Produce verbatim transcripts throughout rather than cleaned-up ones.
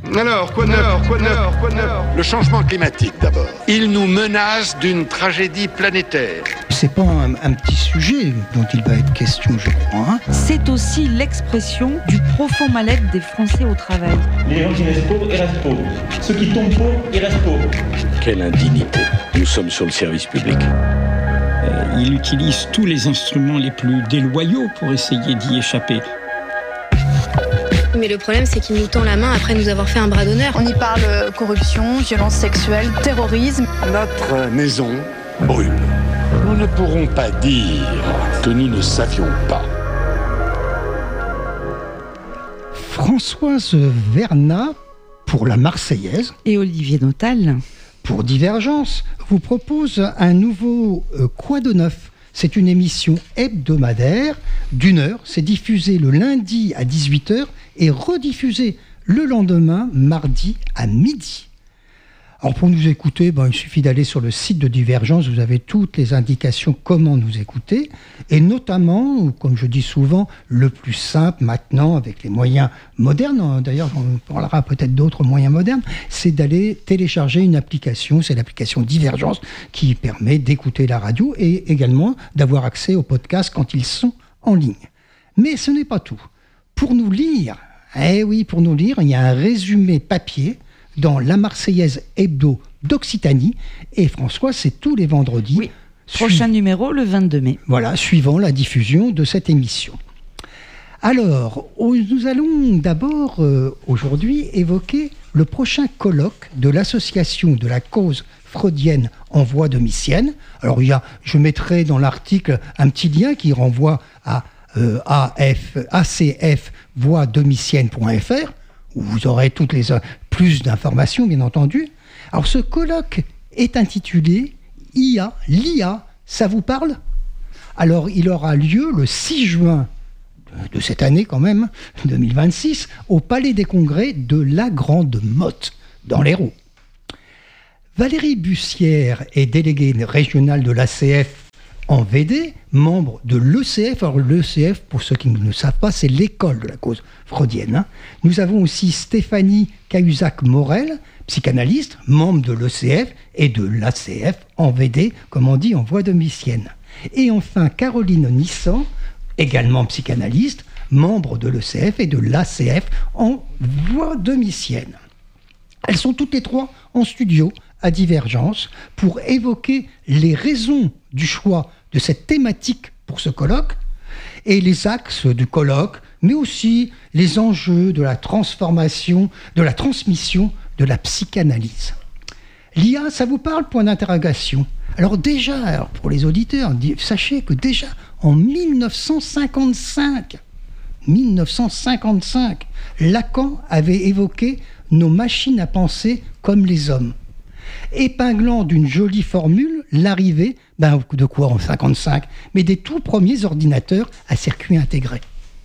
Alors, quoi de neuf, quoi de neuf, quoi de neuf ? Le changement climatique d'abord. Il nous menace d'une tragédie planétaire. C'est pas un, un petit sujet dont il va être question, je crois. Hein. C'est aussi l'expression du profond mal-être des Français au travail. Les gens qui restent pauvres, ils restent pauvres. Ceux qui tombent pauvres, ils restent pauvres. Quelle indignité. Nous sommes sur le service public. Euh, il utilise tous les instruments les plus déloyaux pour essayer d'y échapper. Mais le problème, c'est qu'il nous tend la main après nous avoir fait un bras d'honneur. On y parle corruption, violence sexuelle, terrorisme. Notre maison brûle. Nous ne pourrons pas dire que nous ne savions pas. Françoise Vernat pour la Marseillaise et Olivier Notal pour Divergence vous propose un nouveau euh, Quoi de neuf ? C'est une émission hebdomadaire d'une heure. C'est diffusé le lundi à dix-huit heures et rediffusé le lendemain, mardi à midi. Alors pour nous écouter, ben, il suffit d'aller sur le site de Divergence. Vous avez toutes les indications comment nous écouter. Et notamment, comme je dis souvent, le plus simple maintenant avec les moyens modernes, d'ailleurs on parlera peut-être d'autres moyens modernes, c'est d'aller télécharger une application. C'est l'application Divergence qui permet d'écouter la radio et également d'avoir accès aux podcasts quand ils sont en ligne. Mais ce n'est pas tout. Pour nous lire, eh oui, pour nous lire, il y a un résumé papier dans la Marseillaise Hebdo d'Occitanie. Et François, c'est tous les vendredis. Oui, prochain su- numéro le vingt-deux mai. Voilà, suivant la diffusion de cette émission. Alors, nous allons d'abord, euh, aujourd'hui, évoquer le prochain colloque de l'association de la cause freudienne en voie domitienne. Alors, il y a, je mettrai dans l'article un petit lien qui renvoie à euh, A F, A C F voie domitienne point F R, où vous aurez toutes les plus d'informations, bien entendu. Alors, ce colloque est intitulé I A, l'I A, ça vous parle ? Alors, il aura lieu le six juin de cette année, quand même, deux mille vingt-six, au Palais des Congrès de la Grande Motte, dans l'Hérault. Valérie Bussière est déléguée régionale de l'A C F en V D, membre de l'E C F. Alors l'E C F, pour ceux qui ne le savent pas, c'est l'école de la cause freudienne. Hein. Nous avons aussi Stéphanie Cahuzac-Morel, psychanalyste, membre de l'E C F et de l'A C F en V D, comme on dit, en voie domitienne. Et enfin Caroline Nissan, également psychanalyste, membre de l'E C F et de l'A C F en voie domitienne. Elles sont toutes les trois en studio à Divergence pour évoquer les raisons du choix de cette thématique pour ce colloque et les axes du colloque, mais aussi les enjeux de la transformation, de la transmission de la psychanalyse. L'I A, ça vous parle ? Point d'interrogation. Alors déjà, alors pour les auditeurs, sachez que déjà en dix-neuf cent cinquante-cinq, dix-neuf cent cinquante-cinq, Lacan avait évoqué nos machines à penser comme les hommes, épinglant d'une jolie formule l'arrivée, ben de quoi en cinquante-cinq, mais des tout premiers ordinateurs à circuit intégré.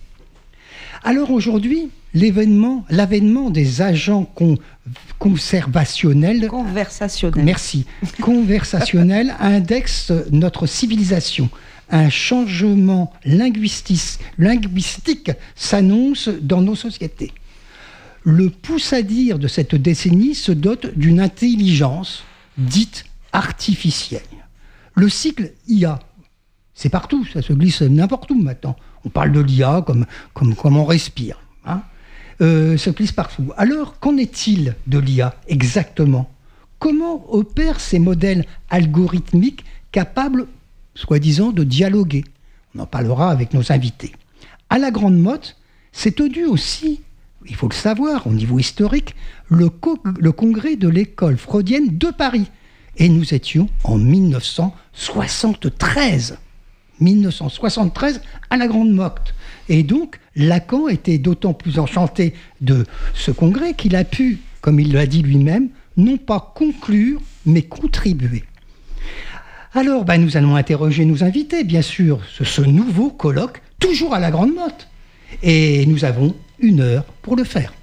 Alors aujourd'hui, l'événement, l'avènement des agents con, conservationnels... Conversationnels. Merci. Conversationnels indexe notre civilisation. Un changement linguistique, linguistique s'annonce dans nos sociétés. Le pouce-à-dire de cette décennie se dote d'une intelligence dite artificielle. Le cycle I A, c'est partout, ça se glisse n'importe où maintenant. On parle de l'I A comme, comme, comme on respire. Hein. Euh, ça se glisse partout. Alors, qu'en est-il de l'I A exactement ? Comment opèrent ces modèles algorithmiques capables, soi-disant, de dialoguer ? On en parlera avec nos invités. À la Grande Motte, c'est dû aussi, il faut le savoir, au niveau historique, le, co- le congrès de l'école freudienne de Paris. Et nous étions en dix-neuf cent soixante-treize. dix-neuf cent soixante-treize à la Grande Motte. Et donc, Lacan était d'autant plus enchanté de ce congrès qu'il a pu, comme il l'a dit lui-même, non pas conclure, mais contribuer. Alors, ben, nous allons interroger nos invités, bien sûr, ce, ce nouveau colloque, toujours à la Grande Motte. Et nous avons une heure pour le faire.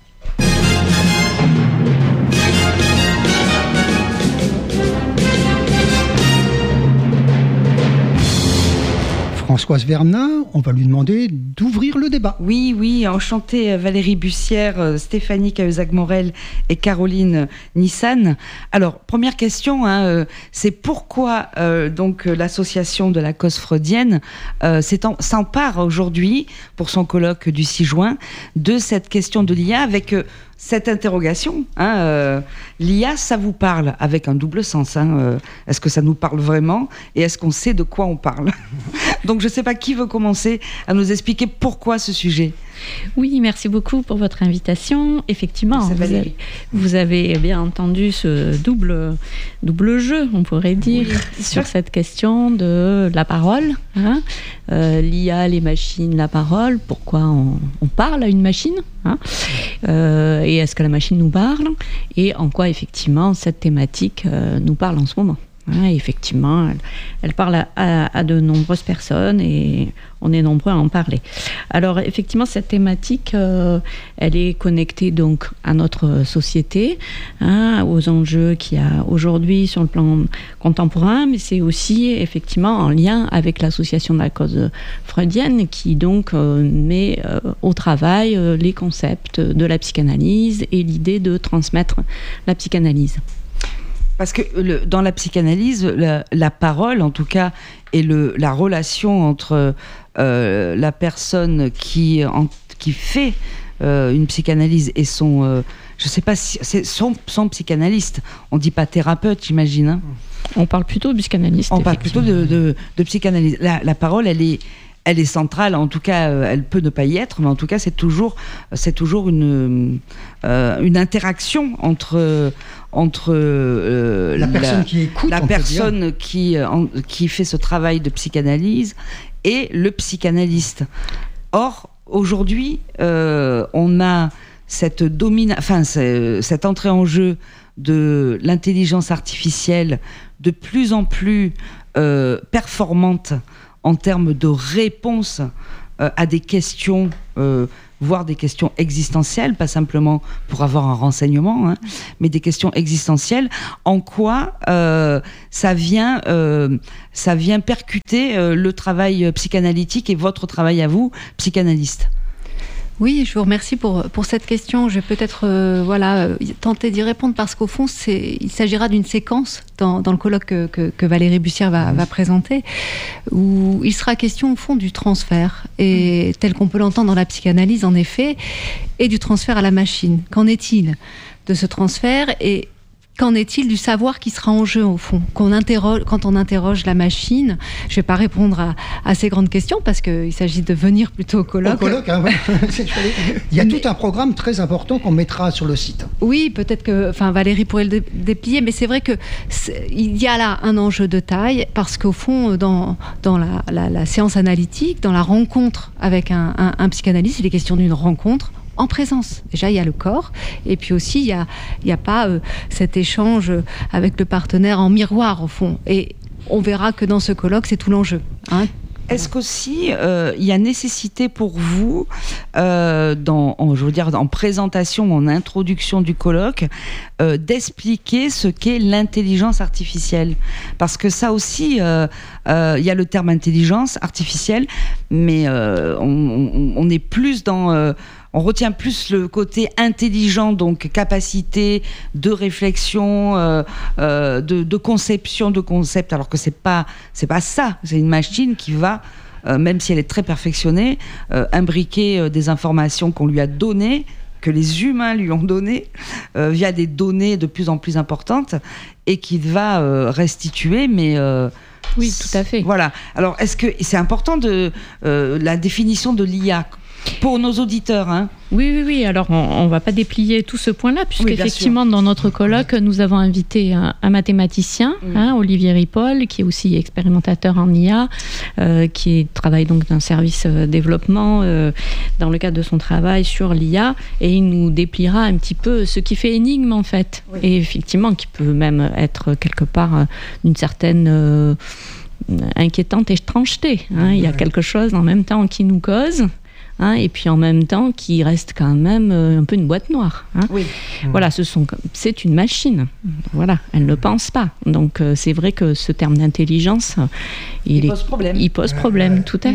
Françoise Vernat, on va lui demander d'ouvrir le débat. Oui, oui, enchantée Valérie Bussière, Stéphanie Cahuzac-Morel et Caroline Nissan. Alors, première question, hein, euh, c'est pourquoi euh, donc l'association de la cause freudienne euh, s'empare aujourd'hui, pour son colloque du six juin, de cette question de l'I A avec... Euh, cette interrogation, hein, euh, l'I A, ça vous parle avec un double sens. Hein, euh, est-ce que ça nous parle vraiment et est-ce qu'on sait de quoi on parle? Donc je ne sais pas qui veut commencer à nous expliquer pourquoi ce sujet. Oui, merci beaucoup pour votre invitation. Effectivement, vous avez, vous avez bien entendu ce double, double jeu, on pourrait dire, oui, sur cette question de la parole. Hein, euh, l'I A, les machines, la parole. Pourquoi on, on parle à une machine, hein, euh, et est-ce que la machine nous parle? Et en quoi, effectivement, cette thématique euh, nous parle en ce moment? Hein, effectivement, elle, elle parle à, à, à de nombreuses personnes et on est nombreux à en parler. Alors, effectivement, cette thématique, euh, elle est connectée donc à notre société, hein, aux enjeux qu'il y a aujourd'hui sur le plan contemporain, mais c'est aussi effectivement en lien avec l'association de la cause freudienne qui donc euh, met euh, au travail euh, les concepts de la psychanalyse et l'idée de transmettre la psychanalyse. Parce que le, dans la psychanalyse, la, la parole, en tout cas, et le, la relation entre euh, la personne qui, en, qui fait euh, une psychanalyse et son... Euh, je ne sais pas si... C'est son, son psychanalyste. On ne dit pas thérapeute, j'imagine. Hein. On parle plutôt de psychanalyste. On parle plutôt de, de, de psychanalyse. La, la parole, elle est... Elle est centrale, en tout cas, euh, elle peut ne pas y être, mais en tout cas, c'est toujours, c'est toujours une, euh, une interaction entre, entre euh, la personne la, qui écoute, la personne qui, en, qui fait ce travail de psychanalyse et le psychanalyste. Or, aujourd'hui, euh, on a cette domina, enfin, cette entrée en jeu de l'intelligence artificielle de plus en plus euh, performante en termes de réponse euh, à des questions, euh, voire des questions existentielles, pas simplement pour avoir un renseignement, hein, mais des questions existentielles. En quoi euh, ça vient, euh, ça vient percuter euh, le travail psychanalytique et votre travail à vous, psychanalyste? Oui, je vous remercie pour, pour cette question. Je vais peut-être euh, voilà, tenter d'y répondre parce qu'au fond, c'est, il s'agira d'une séquence dans, dans le colloque que, que, que Valérie Bussière va, va présenter où il sera question au fond du transfert et tel qu'on peut l'entendre dans la psychanalyse en effet et du transfert à la machine. Qu'en est-il de ce transfert et qu'en est-il du savoir qui sera en jeu, au fond, qu'on interroge, quand on interroge la machine? Je ne vais pas répondre à, à ces grandes questions, parce qu'il s'agit de venir plutôt au colloque. Au colloque, hein, ouais. Il y a mais, tout un programme très important qu'on mettra sur le site. Oui, peut-être que enfin, Valérie pourrait le déplier, mais c'est vrai qu'il y a là un enjeu de taille, parce qu'au fond, dans, dans la, la, la séance analytique, dans la rencontre avec un, un, un psychanalyste, il est question d'une rencontre en présence. Déjà, il y a le corps, et puis aussi, il n'y a, il y a pas euh, cet échange avec le partenaire en miroir, au fond. Et on verra que dans ce colloque, c'est tout l'enjeu. Hein. Est-ce qu'aussi, euh, il y a nécessité pour vous, euh, dans, en, je veux dire, en présentation, en introduction du colloque, euh, d'expliquer ce qu'est l'intelligence artificielle? Parce que ça aussi, euh, euh, il y a le terme intelligence artificielle, mais euh, on, on, on est plus dans... Euh, on retient plus le côté intelligent, donc capacité de réflexion, euh, euh, de, de conception de concepts, alors que c'est pas, c'est pas ça. C'est une machine qui va, euh, même si elle est très perfectionnée, euh, imbriquer euh, des informations qu'on lui a données, que les humains lui ont données, euh, via des données de plus en plus importantes, et qu'il va euh, restituer, mais... Euh, oui, tout à fait. Voilà. Alors, est-ce que c'est important de euh, la définition de l'I A pour nos auditeurs, hein? Oui, oui, oui. Alors, on ne va pas déplier tout ce point-là, puisqu'effectivement, oui, dans notre colloque, nous avons invité un, un mathématicien, mmh. hein, Olivier Ripoll, qui est aussi expérimentateur en I A, euh, qui travaille donc dans un service euh, développement euh, dans le cadre de son travail sur l'I A, et il nous dépliera un petit peu ce qui fait énigme, en fait. Oui. Et effectivement, qui peut même être quelque part euh, d'une certaine... Euh, inquiétante étrangeté. Hein. Il y a quelque chose en même temps qui nous cause, hein, et puis en même temps qui reste quand même euh, un peu une boîte noire. Hein. Oui. Voilà, ce sont, c'est une machine. Voilà, elle ne pense pas. Donc euh, c'est vrai que ce terme d'intelligence, il, il est, pose problème. Il pose problème, tout à fait.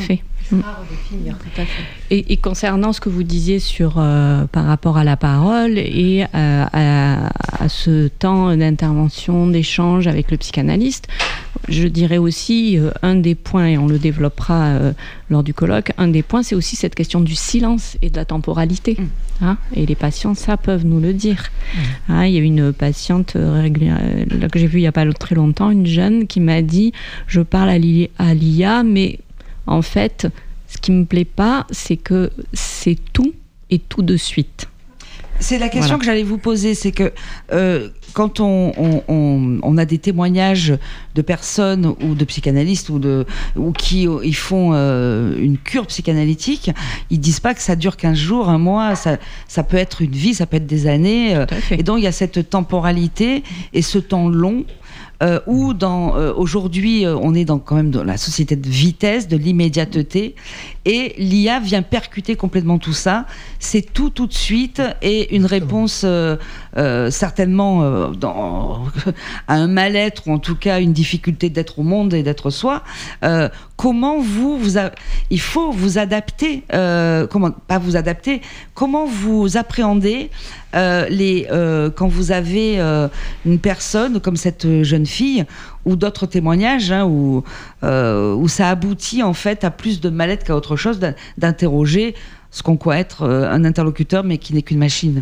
Ce sera à redéfinir, tout à fait. Et, et concernant ce que vous disiez sur, euh, par rapport à la parole et à, à, à ce temps d'intervention, d'échange avec le psychanalyste, je dirais aussi euh, un des points, et on le développera euh, lors du colloque, un des points, c'est aussi cette question du silence et de la temporalité. Mmh. Hein, et les patients, ça, peuvent nous le dire. Mmh. Hein, il y a une patiente euh, régulière, là, que j'ai vue il n'y a pas très longtemps, une jeune qui m'a dit « Je parle à l'I A, mais en fait, ce qui ne me plaît pas, c'est que c'est tout et tout de suite. » C'est la question voilà. que j'allais vous poser, c'est que euh, quand on, on, on, on a des témoignages de personnes ou de psychanalystes ou, de, ou qui ils font euh, une cure psychanalytique, ils disent pas que ça dure quinze jours, un mois, ça, ça peut être une vie, ça peut être des années. Euh, et donc il y a cette temporalité et ce temps long. Euh, où dans, euh, aujourd'hui, euh, on est dans, quand même dans la société de vitesse, de l'immédiateté, et l'I A vient percuter complètement tout ça. C'est tout, tout de suite, et une réponse euh, euh, certainement euh, dans, à un mal-être, ou en tout cas une difficulté d'être au monde et d'être soi. Euh, comment vous, vous a... il faut vous adapter, euh, comment, pas vous adapter, comment vous appréhendez Euh, les, euh, quand vous avez euh, une personne comme cette jeune fille ou d'autres témoignages hein, où, euh, où ça aboutit en fait à plus de mal-être qu'à autre chose d'interroger ce qu'on croit être euh, un interlocuteur mais qui n'est qu'une machine.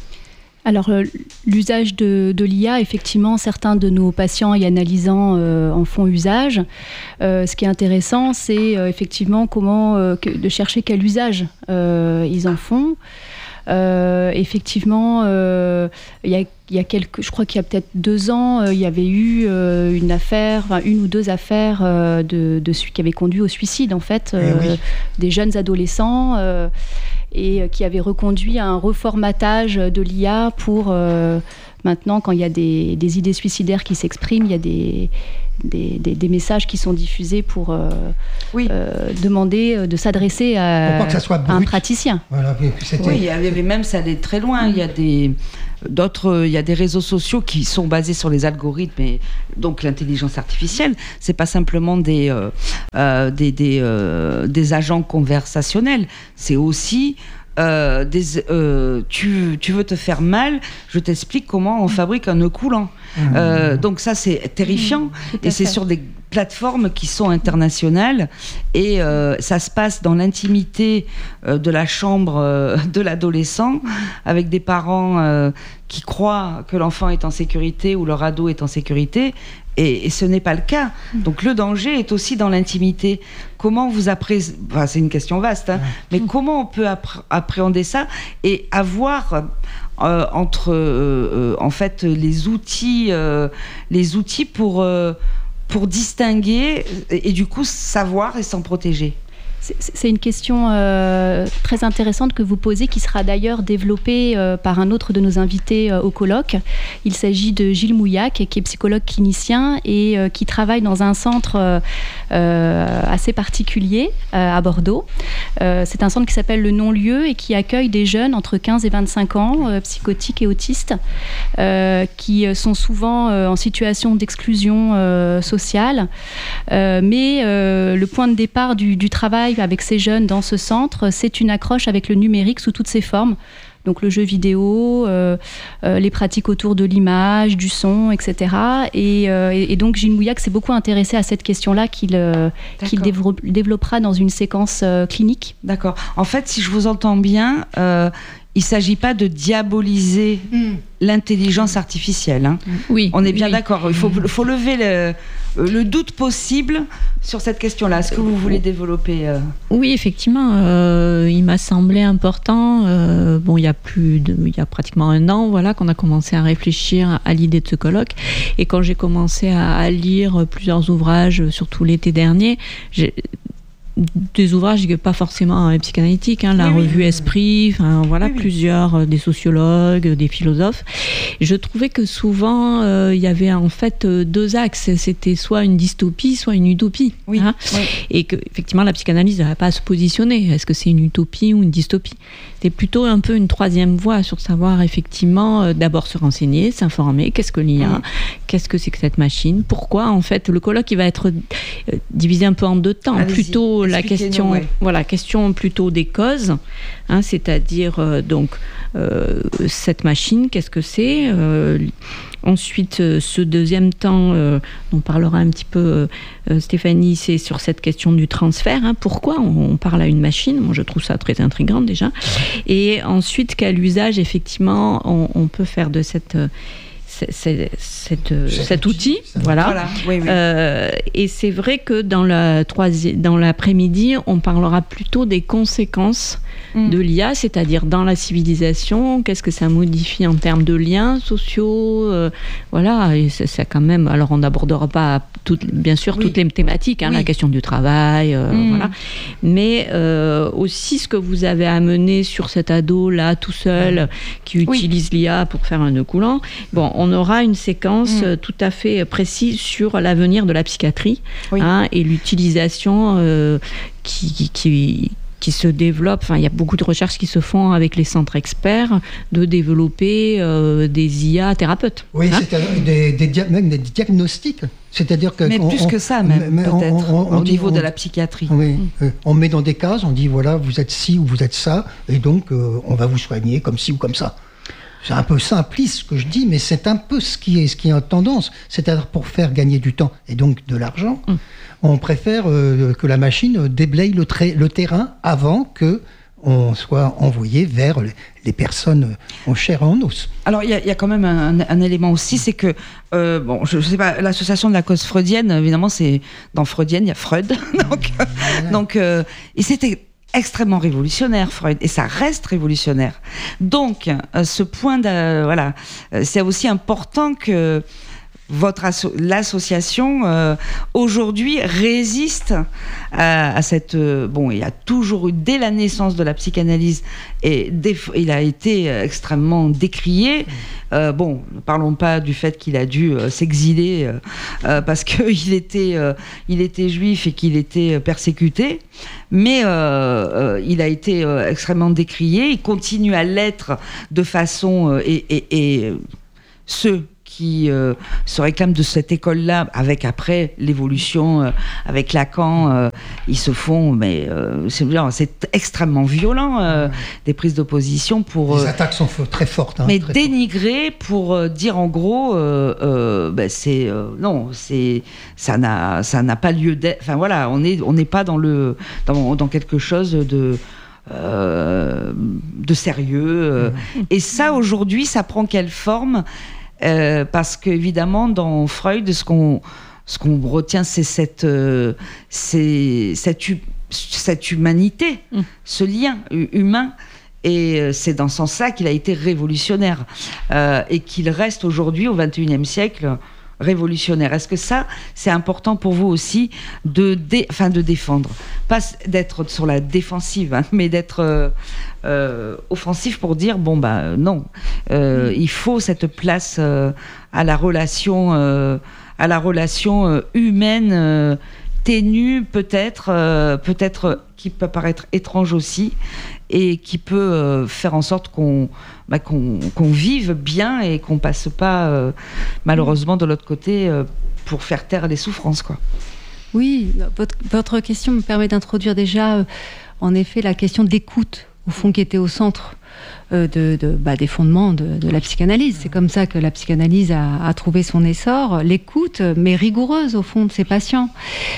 Alors, euh, l'usage de, de l'I A, effectivement, certains de nos patients y analysant euh, en font usage. Euh, ce qui est intéressant, c'est euh, effectivement comment, euh, que, de chercher quel usage euh, ils en font. Euh, effectivement, euh, il y a, il y a quelques, je crois qu'il y a peut-être deux ans, euh, il y avait eu euh, une affaire, enfin, une ou deux affaires euh, de, de qui avaient conduit au suicide, en fait, euh, eh oui. des jeunes adolescents euh, et euh, qui avaient reconduit à un reformatage de l'I A pour euh, maintenant, quand il y a des, des idées suicidaires qui s'expriment, il y a des Des, des, des messages qui sont diffusés pour euh, oui. euh, demander de s'adresser à, à un praticien. Voilà, oui, il y avait même, ça allait très loin. Il y a des d'autres, il y a des réseaux sociaux qui sont basés sur les algorithmes et donc l'intelligence artificielle. C'est pas simplement des euh, euh, des des, euh, des agents conversationnels. C'est aussi Euh, des, euh, tu, tu veux te faire mal, je t'explique comment on fabrique un nœud coulant. Mmh. Euh, donc ça, c'est terrifiant. Mmh, et c'est fait. Sur des plateformes qui sont internationales. Et euh, ça se passe dans l'intimité euh, de la chambre euh, de l'adolescent, avec des parents euh, qui croient que l'enfant est en sécurité ou leur ado est en sécurité. Et, et ce n'est pas le cas. Donc le danger est aussi dans l'intimité. Comment vous appréhendez... Enfin, c'est une question vaste, hein, mais comment on peut appré- appréhender ça et avoir euh, entre euh, en fait les outils, euh, les outils pour euh, pour distinguer et, et du coup savoir et s'en protéger. C'est une question euh, très intéressante que vous posez, qui sera d'ailleurs développée euh, par un autre de nos invités euh, au colloque. Il s'agit de Gilles Mouillac, qui est psychologue clinicien et euh, qui travaille dans un centre euh, assez particulier euh, à Bordeaux. Euh, c'est un centre qui s'appelle le Non-Lieu et qui accueille des jeunes entre quinze et vingt-cinq ans, euh, psychotiques et autistes, euh, qui sont souvent euh, en situation d'exclusion euh, sociale. Euh, mais euh, le point de départ du, du travail avec ces jeunes dans ce centre, c'est une accroche avec le numérique sous toutes ses formes. Donc le jeu vidéo, euh, euh, les pratiques autour de l'image, du son, et cetera. Et, euh, et, et donc Gilles Mouillac s'est beaucoup intéressé à cette question-là qu'il, euh, qu'il dévo- développera dans une séquence euh, clinique. D'accord. En fait, si je vous entends bien, euh, il ne s'agit pas de diaboliser mmh. l'intelligence artificielle. Hein. Oui. On est bien oui. d'accord. Il faut, faut lever le, le doute possible sur cette question-là. Est-ce que vous voulez développer euh... Oui, effectivement. Euh, il m'a semblé important. Euh, bon, il y a plus de, il y a pratiquement un an, voilà, qu'on a commencé à réfléchir à l'idée de ce colloque. Et quand j'ai commencé à, à lire plusieurs ouvrages, surtout l'été dernier, j'ai des ouvrages pas forcément euh, psychanalytiques, hein, la oui, revue oui. Esprit, enfin voilà, oui, oui. plusieurs, euh, des sociologues, des philosophes. Et je trouvais que souvent euh, il y avait en fait euh, deux axes, c'était soit une dystopie, soit une utopie. Oui. Hein, oui. Et que effectivement la psychanalyse n'avait pas à se positionner. Est-ce que c'est une utopie ou une dystopie ? C'est plutôt un peu une troisième voie sur savoir effectivement euh, d'abord se renseigner, s'informer. Qu'est-ce que l'I A ? Oui. Qu'est-ce que c'est que cette machine ? Pourquoi en fait le colloque il va être euh, divisé un peu en deux temps, Allez-y. plutôt la question, ouais. voilà, question plutôt des causes, hein, c'est-à-dire euh, donc euh, cette machine, qu'est-ce que c'est euh, Ensuite, euh, ce deuxième temps, euh, on parlera un petit peu, euh, Stéphanie, c'est sur cette question du transfert. Hein, pourquoi on, on parle à une machine ? Moi, je trouve ça très intriguant déjà. Et ensuite, quel usage, effectivement, on, on peut faire de cette... Euh, C'est, c'est, cet, cet outil, voilà. voilà. Oui, oui. Euh, et c'est vrai que dans, la troisi- dans l'après-midi, on parlera plutôt des conséquences mm. de l'I A, c'est-à-dire dans la civilisation, qu'est-ce que ça modifie en termes de liens sociaux, euh, voilà. Et c'est, c'est quand même. Alors, on n'abordera pas, tout, bien sûr, oui. toutes les thématiques, hein, oui. la question du travail, euh, mm. voilà. Mais euh, aussi ce que vous avez amené sur cet ado là, tout seul, mm. qui utilise oui. l'I A pour faire un nœud coulant. Bon, on on aura une séquence mmh. tout à fait précise sur l'avenir de la psychiatrie oui. hein, et l'utilisation euh, qui, qui, qui, qui se développe. Enfin, il y a beaucoup de recherches qui se font avec les centres experts de développer euh, des I A thérapeutes. Oui, hein c'est des, des, dia- même des diagnostics. C'est-à-dire que mais on, plus on, que ça, même, mais peut-être, on, on, au dit, niveau on, de la psychiatrie. Oui, mmh. euh, on met dans des cases, on dit voilà, vous êtes ci ou vous êtes ça, et donc euh, on va vous soigner comme ci ou comme ça. C'est un peu simpliste ce que je dis, mais c'est un peu ce qui est, ce qui est en tendance. C'est-à-dire pour faire gagner du temps et donc de l'argent, mmh. on préfère euh, que la machine déblaye le, tra- le terrain avant que on soit envoyé vers les, les personnes en chair et en os. Alors il y, y a quand même un, un élément aussi, c'est que euh, bon, je, je sais pas, l'association de la cause freudienne, évidemment, c'est dans freudienne, il y a Freud, donc voilà. donc euh, et c'était extrêmement révolutionnaire, Freud, et ça reste révolutionnaire. Donc, euh, ce point de, voilà, euh, c'est aussi important que votre asso- l'association euh, aujourd'hui résiste à, à cette euh, bon, il y a toujours eu dès la naissance de la psychanalyse et déf- il a été euh, extrêmement décrié. Euh, bon, ne parlons pas du fait qu'il a dû euh, s'exiler euh, euh, parce qu'il était euh, il était juif et qu'il était persécuté, mais euh, euh, il a été euh, extrêmement décrié. Il continue à l'être de façon euh, et, et, et ceux qui euh, se réclament de cette école-là, avec après l'évolution, euh, avec Lacan, euh, ils se font, mais euh, c'est, genre, c'est extrêmement violent, euh, des prises d'opposition pour... Les euh, attaques sont très fortes. Hein, mais très dénigrer fortes. Pour euh, dire en gros, euh, euh, ben c'est... Euh, non, c'est, ça, n'a, ça n'a pas lieu d'être... Enfin voilà, on n'est on n'est pas dans, le, dans, dans quelque chose de... Euh, de sérieux. Euh, mmh. Et ça, aujourd'hui, ça prend quelle forme ? Euh, parce qu'évidemment, dans Freud, ce qu'on, ce qu'on retient, c'est cette, euh, c'est cette, hu- cette humanité, mmh. ce lien humain. Et euh, c'est dans ce sens-là qu'il a été révolutionnaire. Euh, et qu'il reste aujourd'hui, au vingt et unième siècle, révolutionnaire. Est-ce que ça, c'est important pour vous aussi de, dé- enfin, de défendre ? Pas d'être sur la défensive, hein, mais d'être euh, euh, offensif pour dire, bon, bah non, euh, il faut cette place euh, à la relation, euh, à la relation euh, humaine, euh, ténue peut-être, euh, peut-être qui peut paraître étrange aussi, et qui peut euh, faire en sorte qu'on, bah, qu'on, qu'on vive bien et qu'on passe pas euh, malheureusement de l'autre côté euh, pour faire taire les souffrances, quoi. Oui, votre, votre question me permet d'introduire déjà, euh, en effet, la question d'écoute, au fond, qui était au centre euh, de, de, bah, des fondements de, de la psychanalyse. C'est comme ça que la psychanalyse a, a trouvé son essor, l'écoute, mais rigoureuse, au fond, de ses patients.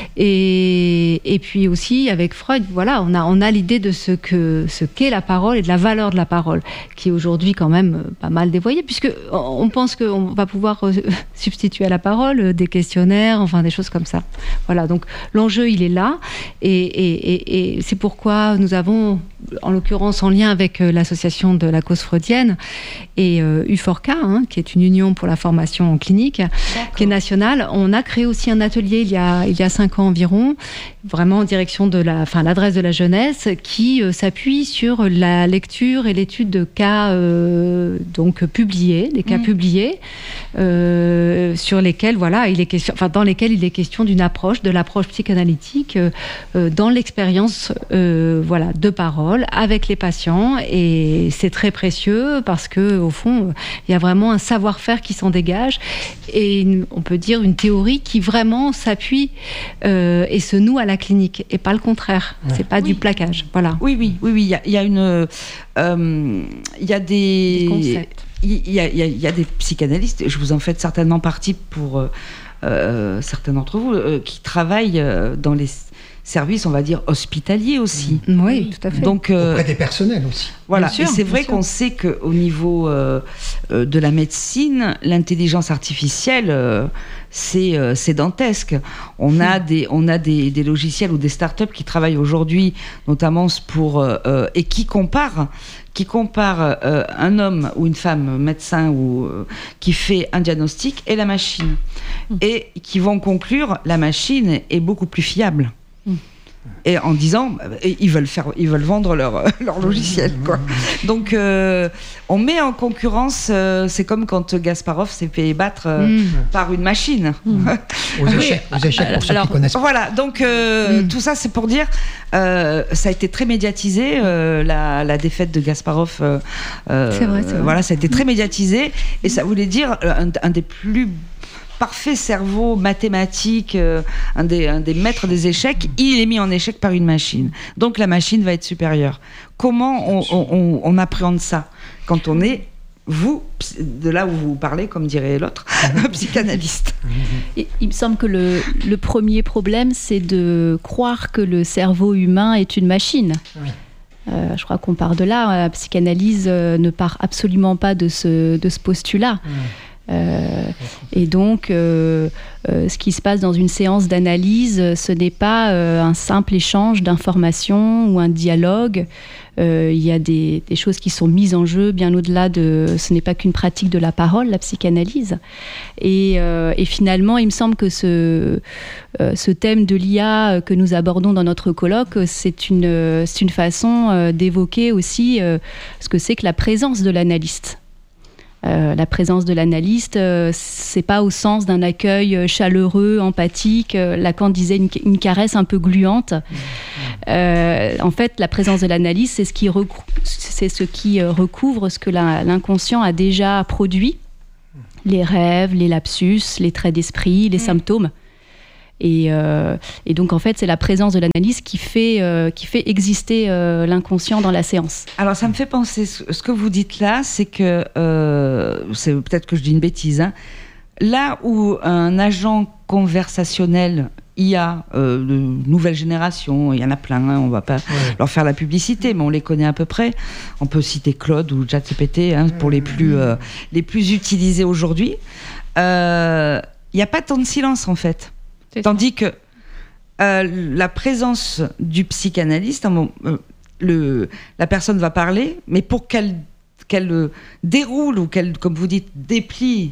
Et, et puis aussi, avec Freud, voilà, on a, on a l'idée de ce, que, ce qu'est la parole et de la valeur de la parole, qui est aujourd'hui quand même pas mal dévoyée, puisque on pense qu'on va pouvoir substituer à la parole des questionnaires, enfin des choses comme ça. Voilà, donc l'enjeu, il est là, et, et, et, et c'est pourquoi nous avons, en l'occurrence en lien avec l'association de la cause freudienne et euh, U quatre K, hein, qui est une union pour la formation en clinique, D'accord. qui est nationale. On a créé aussi un atelier il y a, il y a cinq ans environ, vraiment en direction de la, enfin, l'adresse de la jeunesse, qui euh, s'appuie sur la lecture et l'étude de cas euh, donc publiés, des cas mmh. publiés, euh, sur lesquels, voilà, il est question, enfin, dans lesquels il est question d'une approche, de l'approche psychanalytique euh, euh, dans l'expérience, euh, voilà, de parole. parole avec les patients, et c'est très précieux parce que au fond, il y a vraiment un savoir-faire qui s'en dégage, et une, on peut dire une théorie qui vraiment s'appuie euh, et se noue à la clinique, et pas le contraire. Ouais. C'est pas oui. du plaquage. Voilà. Oui, oui, oui, oui. Il y a, il y a une, euh, il y a des, des concepts. Il y a, il y a, il y a des psychanalystes. Je vous en faites certainement partie pour euh, euh, certains d'entre vous euh, qui travaillent euh, dans les services, on va dire, hospitaliers aussi. Mmh. Oui, tout à fait. Donc, euh, auprès des personnels aussi. Voilà, sûr, et c'est vrai sûr. qu'on sait qu'au niveau euh, euh, de la médecine, l'intelligence artificielle, euh, c'est, euh, c'est dantesque. On mmh. a, des, on a des, des logiciels ou des startups qui travaillent aujourd'hui, notamment pour... Euh, et qui comparent, qui comparent euh, un homme ou une femme, médecin, ou, euh, qui fait un diagnostic, et la machine. Mmh. Et qui vont conclure, la machine est beaucoup plus fiable. Et en disant, ils veulent faire, ils veulent vendre leur leur logiciel, quoi. Donc, euh, on met en concurrence. Euh, c'est comme quand Gasparov s'est fait battre euh, mmh. par une machine. Mmh. Aux échecs, aux échecs pour ceux Alors, qui connaissent. Voilà. Donc, euh, mmh. tout ça, c'est pour dire, euh, ça a été très médiatisé. Euh, la, la défaite de Gasparov. Euh, c'est vrai. C'est vrai. Voilà, ça a été très médiatisé, et ça voulait dire un, un des plus parfait cerveau mathématique, euh, un, des, un des maîtres des échecs, il est mis en échec par une machine. Donc la machine va être supérieure. Comment on, on, on appréhende ça quand on est, vous, de là où vous parlez, comme dirait l'autre, un psychanalyste? Et il me semble que le, le premier problème, c'est de croire que le cerveau humain est une machine. Oui. Euh, je crois qu'on part de là. La psychanalyse euh, ne part absolument pas de ce, de ce postulat. Oui. Euh, et donc, euh, euh, ce qui se passe dans une séance d'analyse, ce n'est pas euh, un simple échange d'informations ou un dialogue. Euh, il y a des, des choses qui sont mises en jeu bien au-delà de... Ce n'est pas qu'une pratique de la parole, la psychanalyse. Et, euh, et finalement, il me semble que ce, euh, ce thème de l'I A que nous abordons dans notre colloque, c'est une, c'est une façon euh, d'évoquer aussi euh, ce que c'est que la présence de l'analyste. Euh, la présence de l'analyste, euh, c'est pas au sens d'un accueil chaleureux, empathique. Euh, Lacan disait une, une caresse un peu gluante. Euh, en fait, la présence de l'analyste, c'est ce qui, recou- c'est ce qui euh, recouvre ce que la, l'inconscient a déjà produit, les rêves, les lapsus, les traits d'esprit, les mmh. symptômes. Et, euh, et donc, en fait, c'est la présence de l'analyse qui fait, euh, qui fait exister euh, l'inconscient dans la séance. Alors, ça me fait penser, ce que vous dites là, c'est que, euh, c'est peut-être que je dis une bêtise, hein, là où un agent conversationnel I A euh, de nouvelle génération, il y en a plein, hein, on ne va pas ouais. leur faire la publicité, mais on les connaît à peu près. On peut citer Claude ou ChatGPT hein, pour les plus, euh, les plus utilisés aujourd'hui. Il euh, n'y a pas tant de silence, en fait. C'est Tandis ça. que euh, la présence du psychanalyste, bon, euh, le, la personne va parler, mais pour qu'elle, qu'elle euh, déroule ou qu'elle, comme vous dites, déplie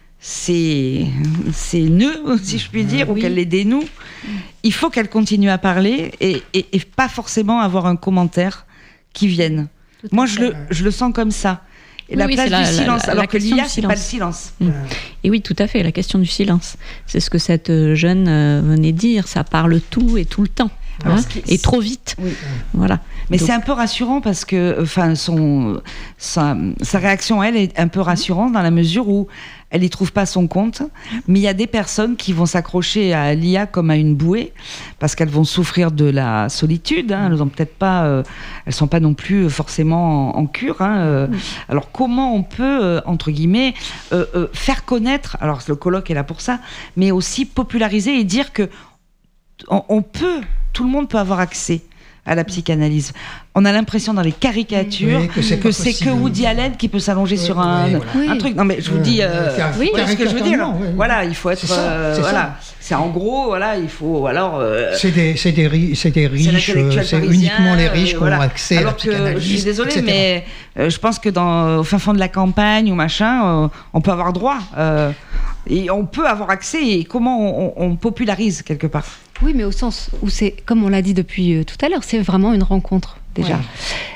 ses, ses nœuds, si je puis dire, oui. ou qu'elle les dénoue, il faut qu'elle continue à parler et, et, et pas forcément avoir un commentaire qui vienne. Tout Moi, je le, je le sens comme ça. Et oui, la place oui, du la, silence, la, la, alors la que l'I A, c'est pas le silence. Mmh. Et oui, tout à fait, la question du silence. C'est ce que cette jeune euh, venait dire, ça parle tout et tout le temps. Hein, et trop vite. Oui. Voilà. Mais donc, c'est un peu rassurant parce que enfin, son, sa, sa réaction, elle, est un peu rassurante dans la mesure où elle n'y trouve pas son compte. Mais il y a des personnes qui vont s'accrocher à l'I A comme à une bouée parce qu'elles vont souffrir de la solitude. Hein. Elles ont peut-être pas, euh, elles sont pas non plus forcément en, en cure. Hein. Euh, oui. Alors comment on peut, euh, entre guillemets, euh, euh, faire connaître, alors le colloque est là pour ça, mais aussi populariser et dire que on, on peut, tout le monde peut avoir accès à la psychanalyse. On a l'impression dans les caricatures oui, que c'est, que, c'est que Woody Allen qui peut s'allonger oui, sur un, oui, voilà. un truc. Non mais je vous oui, dis, euh, oui, voilà ce que je veux dire. Oui, oui. Voilà, il faut être, c'est ça, euh, c'est voilà, ça. C'est en gros, voilà, il faut alors. Euh, c'est des, c'est des, ri- c'est des riches, c'est, c'est uniquement les riches euh, qui voilà. ont accès alors à la psychanalyse. Que, je suis désolée, mais euh, je pense que dans au fin fond de la campagne ou machin, euh, on peut avoir droit. Euh, Et on peut avoir accès, et comment on, on, on popularise quelque part. Oui, mais au sens où c'est, comme on l'a dit depuis euh, tout à l'heure, c'est vraiment une rencontre déjà. Ouais.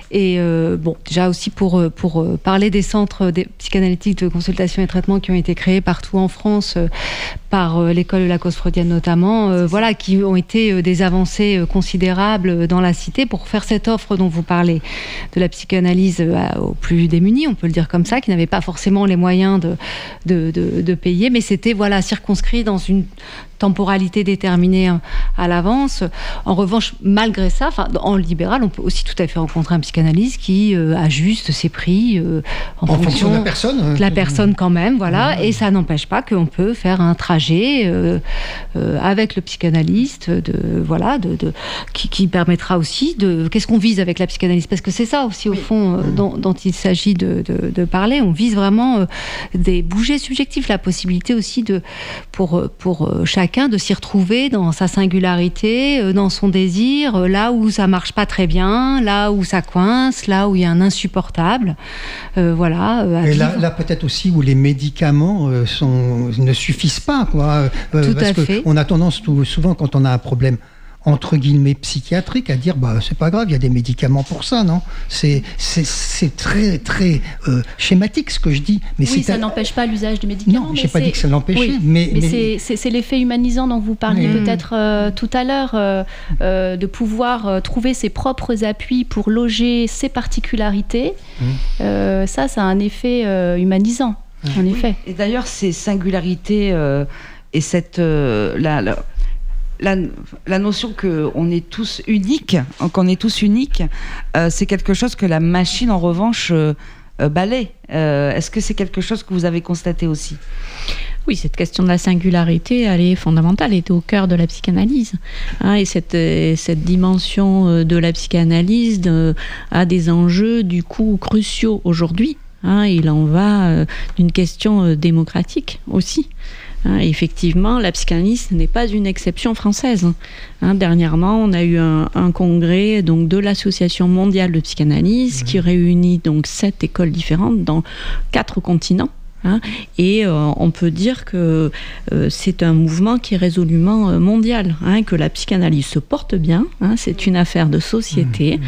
Et euh, bon, déjà aussi pour, pour parler des centres des psychanalytiques de consultation et traitement qui ont été créés partout en France, euh, par euh, l'école de la cause freudienne notamment, euh, voilà, qui ont été euh, des avancées euh, considérables dans la cité pour faire cette offre dont vous parlez, de la psychanalyse euh, aux plus démunis, on peut le dire comme ça, qui n'avaient pas forcément les moyens de, de, de, de payer, mais c'était voilà, circonscrit dans une temporalité déterminée à l'avance. En revanche, malgré ça, en libéral, on peut aussi tout à fait rencontrer un psychanalyste qui euh, ajuste ses prix euh, en, en fonction, fonction de la personne. De la personne quand même, voilà. Mmh. Et ça n'empêche pas qu'on peut faire un trajet euh, euh, avec le psychanalyste, de, voilà, de, de, qui, qui permettra aussi de... Qu'est-ce qu'on vise avec la psychanalyse? Parce que c'est ça aussi, au oui. fond, euh, dont, dont il s'agit de, de, de parler. On vise vraiment euh, des bougers subjectifs, la possibilité aussi de, pour, pour euh, chacun de s'y retrouver dans sa singularité, dans son désir, là où ça marche pas très bien, là où ça coince, là où il y a un insupportable. Euh, voilà. Et là, là peut-être aussi où les médicaments euh, sont, ne suffisent pas, quoi. Euh, Tout parce à que fait. On a tendance tout, souvent quand on a un problème entre guillemets psychiatrique à dire bah c'est pas grave, il y a des médicaments pour ça, non? C'est c'est c'est très très euh, schématique ce que je dis, mais oui, c'est ça à... n'empêche pas l'usage de médicaments. Non, j'ai pas dit que ça l'empêchait, oui, mais mais, mais c'est, c'est, c'est l'effet humanisant dont vous parliez mmh. peut-être euh, tout à l'heure, euh, euh, de pouvoir euh, trouver ses propres appuis pour loger ses particularités. Mmh. Euh, ça, ça a un effet euh, humanisant, mmh. en effet. Oui. Et d'ailleurs, ces singularités euh, et cette euh, la, la... La, la notion qu'on est tous uniques, qu'on est tous uniques, euh, c'est quelque chose que la machine, en revanche, euh, euh, balaie. Euh, est-ce que c'est quelque chose que vous avez constaté aussi ? Oui, cette question de la singularité, elle est fondamentale, elle est au cœur de la psychanalyse. Hein, et cette, cette dimension de la psychanalyse de, a des enjeux, du coup, cruciaux aujourd'hui. Hein, il en va euh, d'une question euh, démocratique aussi. Hein, effectivement, la psychanalyse n'est pas une exception française. Hein, dernièrement, on a eu un, un congrès donc, de l'Association mondiale de psychanalyse mmh. qui réunit donc sept écoles différentes dans quatre continents. Hein, et euh, on peut dire que euh, c'est un mouvement qui est résolument euh, mondial, hein, que la psychanalyse se porte bien, hein, c'est une affaire de société.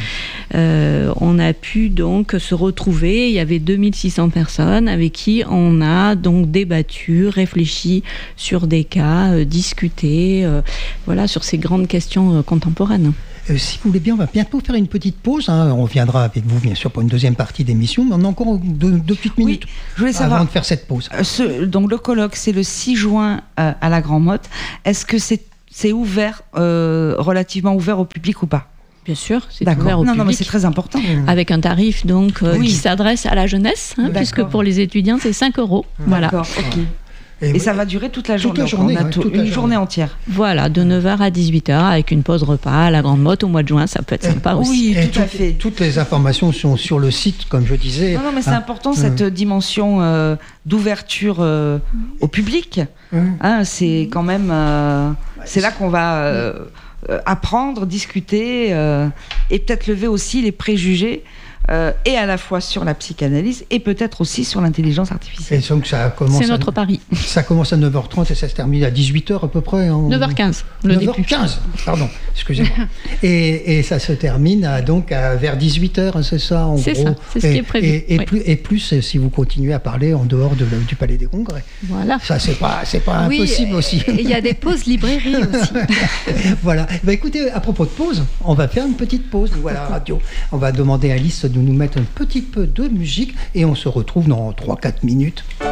Euh, on a pu donc se retrouver, il y avait deux mille six cents personnes avec qui on a donc débattu, réfléchi sur des cas, euh, discuté, euh, voilà, sur ces grandes questions euh, contemporaines. Euh, si vous voulez bien, on va bientôt faire une petite pause. Hein. On reviendra avec vous, bien sûr, pour une deuxième partie d'émission. Mais on a encore deux, deux petites minutes oui, je voulais savoir, avant de faire cette pause. Euh, ce, donc, le colloque, c'est le six juin euh, à la Grand-Motte. Est-ce que c'est, c'est ouvert, euh, relativement ouvert au public ou pas ? Bien sûr, c'est D'accord. ouvert au non, public. Non, mais c'est très important. Avec un tarif donc, euh, oui. qui s'adresse à la jeunesse, hein, puisque pour les étudiants, c'est cinq euros. Voilà. D'accord, ok. Et, et ça va durer toute la journée, toute la journée, on a ouais, tout, toute une la journée entière. Voilà, de neuf heures à dix-huit heures, avec une pause repas à la Grande-Motte au mois de juin, ça peut être sympa et, aussi. Oui, et tout tout, à fait. Toutes les informations sont sur le site, comme je disais. Non, non mais c'est ah, important, cette euh, dimension euh, d'ouverture euh, au public. Hum. Hein, c'est quand même... Euh, c'est là qu'on va euh, euh, apprendre, discuter, euh, et peut-être lever aussi les préjugés. Euh, et à la fois sur la psychanalyse et peut-être aussi sur l'intelligence artificielle. Et donc ça commence C'est notre à, pari. Ça commence à neuf heures trente et ça se termine à dix-huit heures à peu près. En... neuf heures quinze, le neuf heures quinze, pardon, excusez-moi. et, et ça se termine à, donc à, vers dix-huit heures, c'est ça en c'est gros. Ça, c'est ce et, qui est prévu. Et, et, oui. plus, et plus si vous continuez à parler en dehors de, du Palais des Congrès. Voilà. Ça, c'est pas, c'est pas oui, impossible aussi. Il y a des pauses librairies aussi. Voilà. Bah, écoutez, à propos de pause, on va faire une petite pause. Voilà, radio. On va demander à Alice de nous mettre un petit peu de musique et on se retrouve dans trois à quatre minutes.